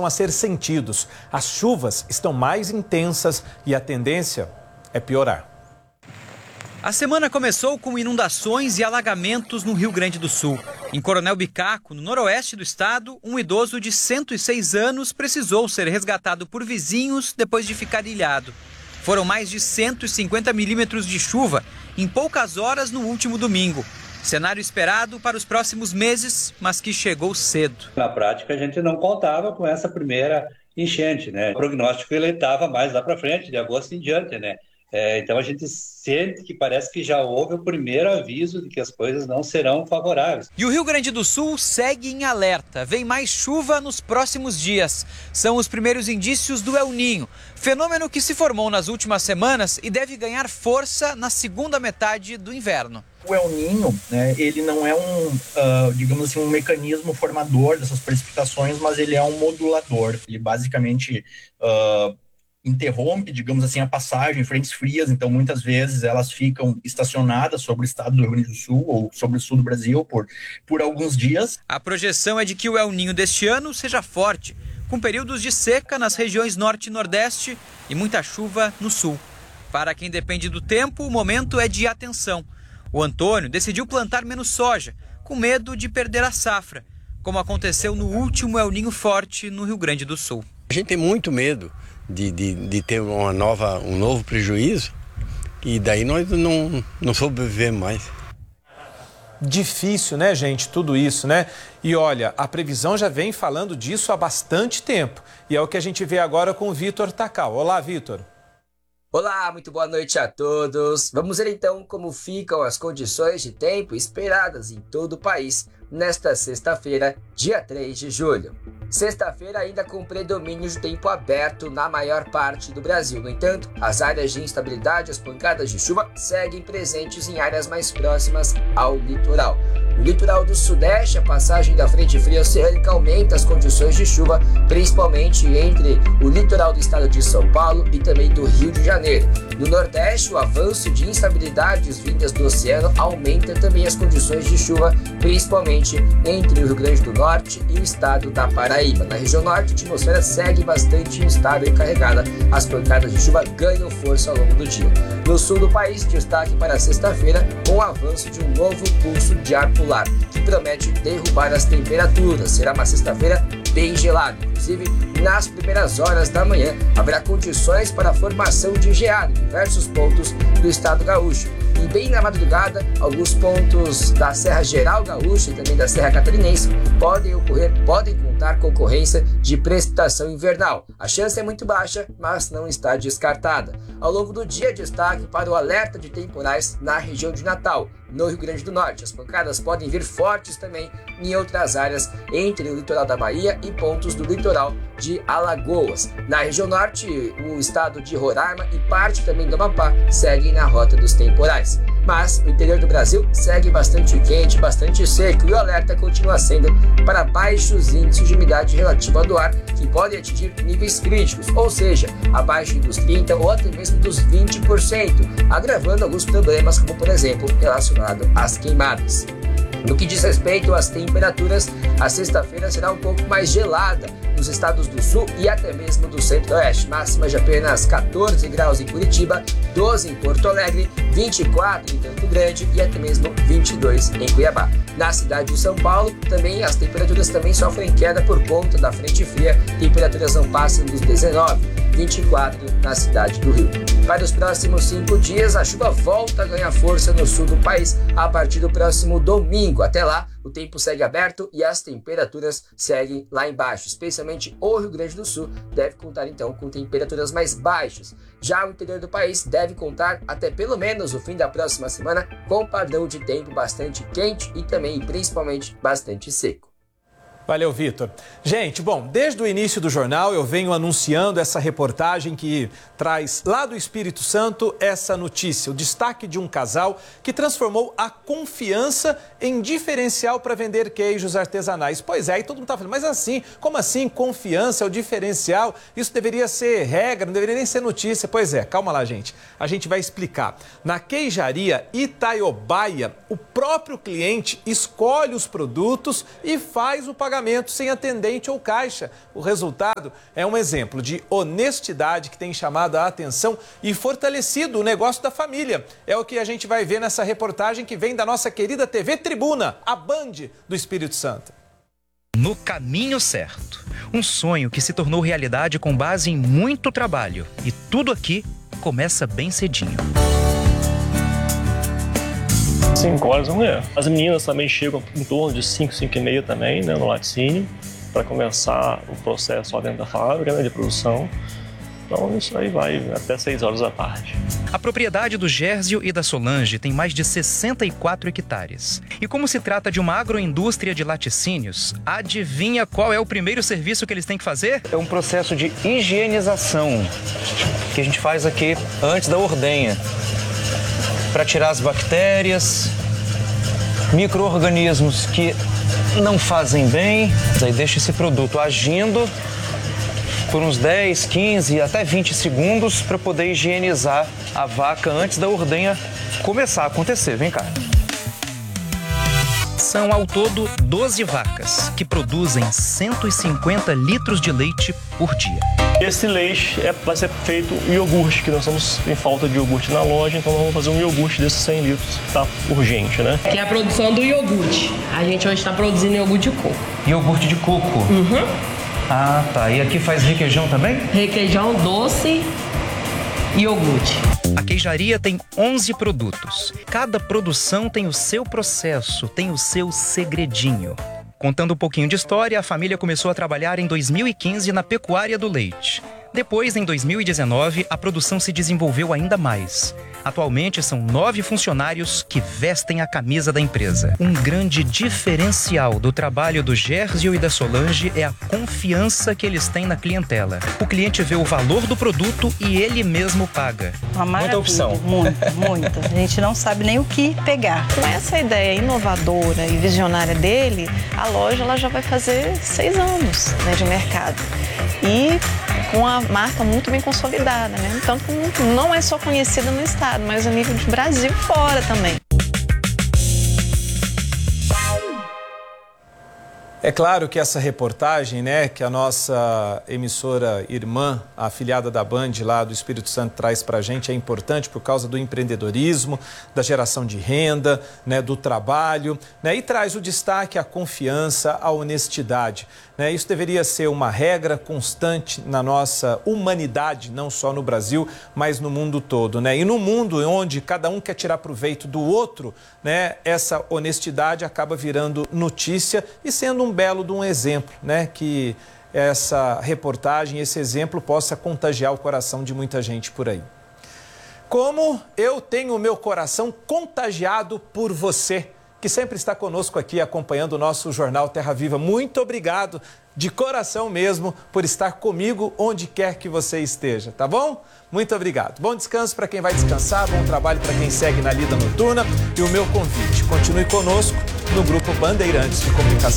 começam a ser sentidos. As chuvas estão mais intensas e a tendência é piorar. A semana começou com inundações e alagamentos no Rio Grande do Sul. Em Coronel Bicaco, no noroeste do estado, um idoso de 106 anos precisou ser resgatado por vizinhos depois de ficar ilhado. Foram mais de 150 milímetros de chuva em poucas horas no último domingo. Cenário esperado para os próximos meses, mas que chegou cedo. Na prática, a gente não contava com essa primeira enchente, né? O prognóstico ele estava mais lá para frente, de agosto em diante, né? Então a gente sente que parece que já houve o primeiro aviso de que as coisas não serão favoráveis. E o Rio Grande do Sul segue em alerta. Vem mais chuva nos próximos dias. São os primeiros indícios do El Niño, fenômeno que se formou nas últimas semanas e deve ganhar força na segunda metade do inverno. O El Niño, né, ele não é digamos assim, um mecanismo formador dessas precipitações, mas ele é um modulador. Ele basicamente interrompe, digamos assim, a passagem de frentes frias, então muitas vezes elas ficam estacionadas sobre o estado do Rio Grande do Sul ou sobre o sul do Brasil por alguns dias. A projeção é de que o El Niño deste ano seja forte, com períodos de seca nas regiões norte e nordeste e muita chuva no sul. Para quem depende do tempo, o momento é de atenção. O Antônio decidiu plantar menos soja, com medo de perder a safra, como aconteceu no último El Niño forte no Rio Grande do Sul. A gente tem muito medo de ter um novo prejuízo e daí nós não sobrevivemos mais. Difícil, né, gente, tudo isso, né? E olha, a previsão já vem falando disso há bastante tempo e é o que a gente vê agora com o Vitor Tacal. Olá, Vitor. Olá, muito boa noite a todos. Vamos ver então como ficam as condições de tempo esperadas em todo o país nesta sexta-feira, dia 3 de julho. Sexta-feira ainda com predomínio de tempo aberto na maior parte do Brasil. No entanto, as áreas de instabilidade e as pancadas de chuva seguem presentes em áreas mais próximas ao litoral. No litoral do Sudeste, a passagem da frente fria oceânica aumenta as condições de chuva, principalmente entre o litoral do estado de São Paulo e também do Rio de Janeiro. No Nordeste, o avanço de instabilidades vindas do oceano aumenta também as condições de chuva, principalmente entre o Rio Grande do Norte e o estado da Paraíba. Na região norte, a atmosfera segue bastante instável e carregada. As pancadas de chuva ganham força ao longo do dia. No sul do país, destaque para sexta-feira, com o avanço de um novo pulso de ar polar, que promete derrubar as temperaturas. Será uma sexta-feira bem gelada. Inclusive, nas primeiras horas da manhã, haverá condições para a formação de geada em diversos pontos do estado gaúcho. E bem na madrugada, alguns pontos da Serra Geral Gaúcha e também da Serra Catarinense podem contar com ocorrência de precipitação invernal. A chance é muito baixa, mas não está descartada. Ao longo do dia, destaque para o alerta de temporais na região de Natal, no Rio Grande do Norte. As pancadas podem vir fortes também em outras áreas entre o litoral da Bahia e pontos do litoral de Alagoas. Na região norte, o estado de Roraima e parte também do Amapá seguem na rota dos temporais. Mas o interior do Brasil segue bastante quente, bastante seco, e o alerta continua sendo para baixos índices de umidade relativa do ar, que podem atingir níveis críticos, ou seja, abaixo dos 30% ou até mesmo dos 20%, agravando alguns problemas, como por exemplo, relacionado às queimadas. No que diz respeito às temperaturas, a sexta-feira será um pouco mais gelada nos estados do sul e até mesmo do centro-oeste. Máxima de apenas 14 graus em Curitiba, 12 em Porto Alegre, 24 em Campo Grande e até mesmo 22 em Cuiabá. Na cidade de São Paulo, também as temperaturas também sofrem queda por conta da frente fria. Temperaturas não passam dos 19, 24 na cidade do Rio. Para os próximos 5 dias, a chuva volta a ganhar força no sul do país a partir do próximo domingo. Até lá, o tempo segue aberto e as temperaturas seguem lá embaixo. Especialmente o Rio Grande do Sul deve contar então com temperaturas mais baixas. Já o interior do país deve contar até pelo menos o fim da próxima semana com padrão de tempo bastante quente e também principalmente bastante seco. Valeu, Vitor. Gente, bom, desde o início do jornal eu venho anunciando essa reportagem que traz lá do Espírito Santo essa notícia, o destaque de um casal que transformou a confiança em diferencial para vender queijos artesanais. Pois é, aí todo mundo está falando, mas assim, como assim confiança é o diferencial? Isso deveria ser regra, não deveria nem ser notícia. Pois é, calma lá, gente. A gente vai explicar. Na queijaria Itaiobaia, o próprio cliente escolhe os produtos e faz o pagamento pagamento sem atendente ou caixa. O resultado é um exemplo de honestidade que tem chamado a atenção e fortalecido o negócio da família. É o que a gente vai ver nessa reportagem que vem da nossa querida TV Tribuna, a Band do Espírito Santo. No caminho certo. Um sonho que se tornou realidade com base em muito trabalho. E tudo aqui começa bem cedinho. 5 horas da manhã. As meninas também chegam em torno de 5, 5 e meia também, né, no laticínio, para começar o processo lá dentro da fábrica, né, de produção. Então isso aí vai até 6 horas da tarde. A propriedade do Gérsio e da Solange tem mais de 64 hectares. E como se trata de uma agroindústria de laticínios, adivinha qual é o primeiro serviço que eles têm que fazer? É um processo de higienização que a gente faz aqui antes da ordenha, para tirar as bactérias, micro-organismos que não fazem bem. Aí deixa esse produto agindo por uns 10, 15, até 20 segundos para poder higienizar a vaca antes da ordenha começar a acontecer. Vem cá. São ao todo 12 vacas, que produzem 150 litros de leite por dia. Esse leite vai ser feito iogurte, que nós estamos em falta de iogurte na loja, então nós vamos fazer um iogurte desses 100 litros, que está urgente, né? Que é a produção do iogurte. A gente hoje está produzindo iogurte de coco. Iogurte de coco? Uhum. Ah, tá. E aqui faz requeijão também? Requeijão, doce e iogurte. A queijaria tem 11 produtos. Cada produção tem o seu processo, tem o seu segredinho. Contando um pouquinho de história, a família começou a trabalhar em 2015 na pecuária do leite. Depois, em 2019, a produção se desenvolveu ainda mais. Atualmente, são 9 funcionários que vestem a camisa da empresa. Um grande diferencial do trabalho do Gérsio e da Solange é a confiança que eles têm na clientela. O cliente vê o valor do produto e ele mesmo paga. Uma maravilha, muita opção. Muita. A gente não sabe nem o que pegar. Com essa ideia inovadora e visionária dele, a loja ela já vai fazer 6 anos, né, de mercado. E com a marca muito bem consolidada, né? Então, não é só conhecida no estado, mas a nível de Brasil e fora também. É claro que essa reportagem, né, que a nossa emissora irmã, a afiliada da Band lá do Espírito Santo traz para a gente é importante por causa do empreendedorismo, da geração de renda, né, do trabalho, né, e traz o destaque, a confiança, a honestidade. Né? Isso deveria ser uma regra constante na nossa humanidade, não só no Brasil, mas no mundo todo. Né? E no mundo onde cada um quer tirar proveito do outro, né, essa honestidade acaba virando notícia e sendo um belo de um exemplo, né, que essa reportagem, esse exemplo possa contagiar o coração de muita gente por aí. Como eu tenho o meu coração contagiado por você, que sempre está conosco aqui acompanhando o nosso Jornal Terra Viva. Muito obrigado, de coração mesmo, por estar comigo onde quer que você esteja, tá bom? Muito obrigado. Bom descanso para quem vai descansar, bom trabalho para quem segue na lida noturna e o meu convite, continue conosco no Grupo Bandeirantes de Comunicação.